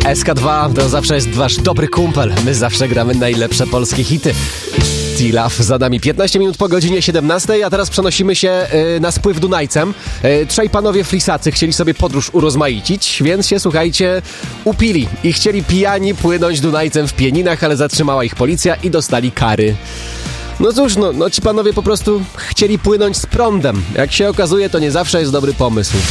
SK2 to zawsze jest wasz dobry kumpel. My zawsze gramy najlepsze polskie hity. T-Love za nami 15 minut po godzinie 17, a teraz przenosimy się na spływ Dunajcem. Trzej panowie flisacy chcieli sobie podróż urozmaicić, więc się, słuchajcie, upili i chcieli pijani płynąć Dunajcem w Pieninach, ale zatrzymała ich policja i dostali kary. No cóż, no ci panowie po prostu chcieli płynąć z prądem. Jak się okazuje, to nie zawsze jest dobry pomysł.